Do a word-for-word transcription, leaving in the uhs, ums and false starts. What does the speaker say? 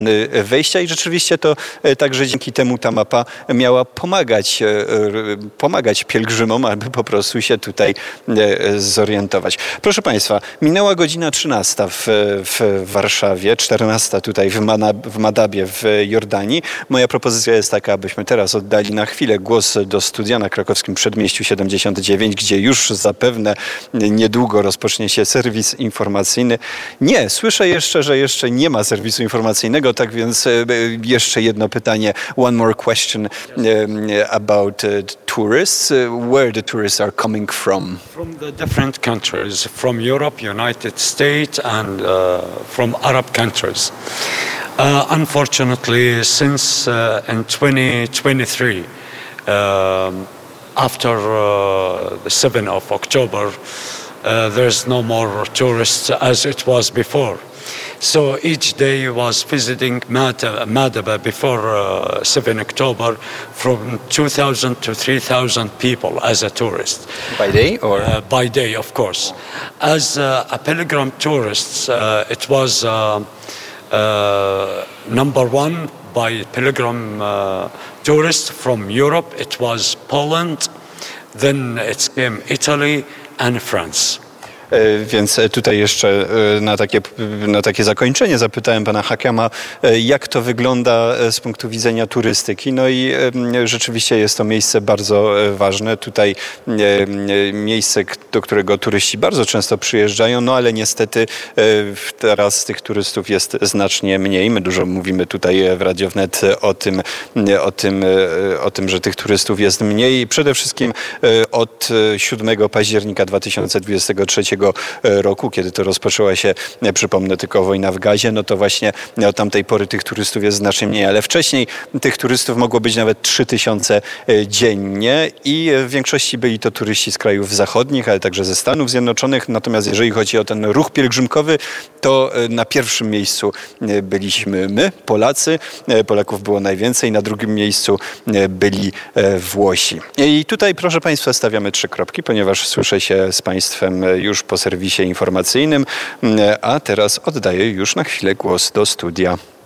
wejścia i rzeczywiście to także dzięki temu ta mapa miała pomagać, pomagać pielgrzymom, aby po prostu się tutaj zorientować. Proszę Państwa, minęła godzina trzynasta w, w Warszawie, czternasta tutaj w, Mana, w Madabie w Jordanii. Moja propozycja jest taka, abyśmy teraz oddali na chwilę głos do studia na krakowskim Przedmieściu siedemdziesiąt dziewięć, gdzie już zapewne niedługo rozpocznie się serwis informacyjny. Nie, słyszę jeszcze, że jeszcze nie ma serwisu informacyjnego. Tak więc jeszcze jedno pytanie. One more question um, about uh, tourists. Uh, where the tourists are coming from? From the different countries, from Europe, United States, and uh, from Arab countries. Uh, unfortunately, since uh, in twenty twenty-three, um, after uh, the seventh of October, uh, there's no more tourists as it was before. So each day was visiting Madaba before uh, seventh of October from two thousand to three thousand people as a tourist. By day or? Uh, by day, of course. As uh, a pilgrim tourist, uh, it was uh, uh, number one by pilgrim uh, tourists from Europe. It was Poland, then it came Italy and France. Więc tutaj jeszcze na takie, na takie zakończenie zapytałem pana Hakama, jak to wygląda z punktu widzenia turystyki. No i rzeczywiście jest to miejsce bardzo ważne. Tutaj miejsce, do którego turyści bardzo często przyjeżdżają, no ale niestety teraz tych turystów jest znacznie mniej. My dużo mówimy tutaj w Radio Wnet o tym, o tym, o tym, że tych turystów jest mniej. Przede wszystkim od siódmego października dwa tysiące dwudziestego trzeciego roku, kiedy to rozpoczęła się, przypomnę tylko, wojna w Gazie, no to właśnie od tamtej pory tych turystów jest znacznie mniej, ale wcześniej tych turystów mogło być nawet trzy tysiące dziennie i w większości byli to turyści z krajów zachodnich, ale także ze Stanów Zjednoczonych. Natomiast jeżeli chodzi o ten ruch pielgrzymkowy, to na pierwszym miejscu byliśmy my, Polacy. Polaków było najwięcej. Na drugim miejscu byli Włosi. I tutaj, proszę Państwa, stawiamy trzy kropki, ponieważ słyszę się z Państwem już po serwisie informacyjnym, a teraz oddaję już na chwilę głos do studia.